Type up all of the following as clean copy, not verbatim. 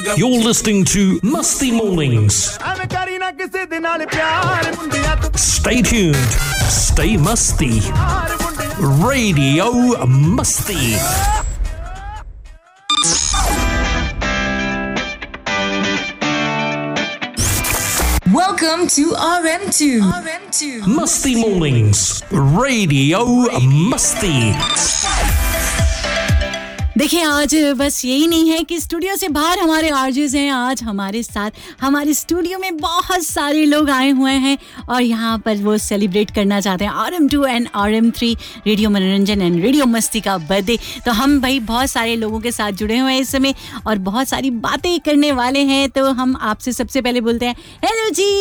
You're listening to Musty Mornings. Stay tuned. Stay musty. Radio Musty. Welcome to RM2. Musty Mornings. Radio Musty. देखिए आज बस यही नहीं है कि स्टूडियो से बाहर हमारे आरजेस हैं, आज हमारे साथ हमारे स्टूडियो में बहुत सारे लोग आए हुए हैं और यहाँ पर वो सेलिब्रेट करना चाहते हैं RM2 एंड RM3 रेडियो मनोरंजन एंड रेडियो मस्ती का बर्थडे। तो हम भाई बहुत सारे लोगों के साथ जुड़े हुए हैं इस समय और बहुत सारी बातें करने वाले हैं। तो हम आपसे सबसे पहले बोलते हैं हेलो जी।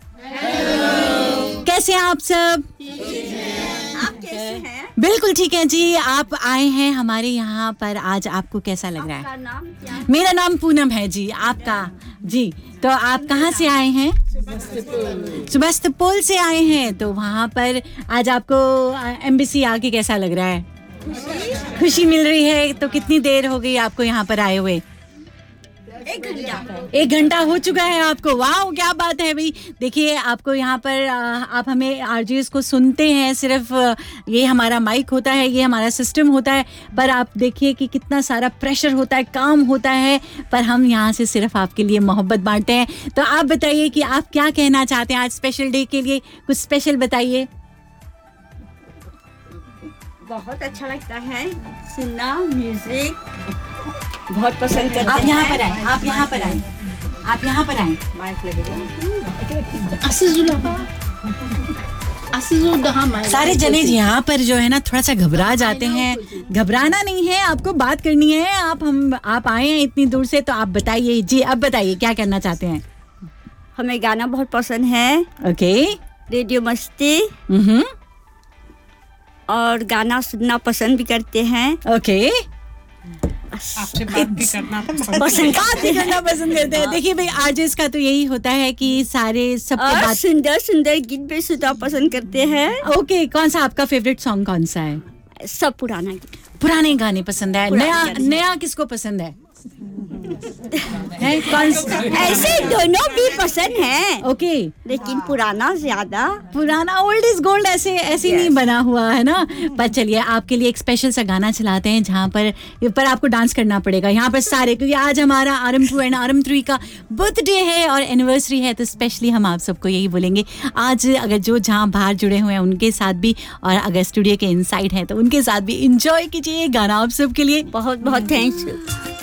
हेलो। कैसे हैं आप सब? आप कैसे हैं? बिल्कुल ठीक है जी। आप आए हैं हमारे यहाँ पर, आज आपको कैसा लग रहा है? आपका नाम क्या है? मेरा नाम पूनम है जी। आपका? जी। तो आप कहाँ से आए हैं? सुबस्तपुल से आए हैं। तो वहाँ पर आज आपको एम्बेसी आके कैसा लग रहा है? खुशी मिल रही है। तो कितनी देर हो गई आपको यहाँ पर आए हुए? 1 घंटा हो चुका है आपको। वाह क्या बात है भाई। देखिए आपको यहाँ पर आप हमें आरजेस को सुनते हैं, सिर्फ ये हमारा माइक होता है, ये हमारा सिस्टम होता है, पर आप देखिए कि कितना सारा प्रेशर होता है, काम होता है, पर हम यहाँ से सिर्फ आपके लिए मोहब्बत बांटते हैं। तो आप बताइए कि आप क्या कहना चाहते हैं आज स्पेशल डे के लिए? कुछ स्पेशल बताइए। बहुत अच्छा लगता है सुनना, म्यूजिक बहुत पसंद करते हैं। आप यहाँ पर आए, आप यहाँ पर आए, आप यहाँ पर आए। माइक लगेगा। सारे जने यहाँ पर जो है ना थोड़ा सा घबरा जाते हैं। घबराना नहीं है, आपको बात करनी है। आप आए हैं इतनी दूर से, तो आप बताइए जी। अब बताइए क्या करना चाहते हैं? हमें गाना बहुत पसंद है। ओके। रेडियो मस्ती और गाना सुनना पसंद भी करते हैं। ओके। आपसे बात भी करना बात भी करना पसंद करते हैं। देखिए भाई आरजेस का तो यही होता है कि सारे सबके बात सुंदर सुंदर गीत भी सुनना पसंद करते हैं। ओके। कौन सा आपका फेवरेट सॉन्ग कौन सा है? सब पुराना गीत। पुराने गाने पसंद है। नया किसको पसंद है? कौन सा? ऐसे दोनों भी पसंद है। ओके। लेकिन पुराना ज्यादा। पुराना ओल्ड इज गोल्ड ऐसे नहीं बना हुआ है ना। पर चलिए आपके लिए एक स्पेशल सा गाना चलाते हैं जहाँ पर आपको डांस करना पड़ेगा यहाँ पर सारे, क्योंकि आज हमारा RM2 एंड RM3 का बर्थडे है और एनिवर्सरी है। तो स्पेशली हम आप सबको यही बोलेंगे आज, अगर जो जहाँ बाहर जुड़े हुए हैं उनके साथ भी, और अगर स्टूडियो के इनसाइड हैं तो उनके साथ भी इंजॉय कीजिए गाना आप सबके लिए। बहुत बहुत थैंक्स।